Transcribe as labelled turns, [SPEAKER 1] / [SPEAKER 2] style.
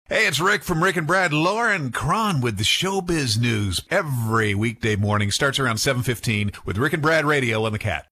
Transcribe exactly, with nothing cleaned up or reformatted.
[SPEAKER 1] Hey, it's Rick from Rick and Brad. Lauren Cron with the Showbiz News. Every weekday morning starts around seven fifteen with Rick and Brad Radio on the Cat.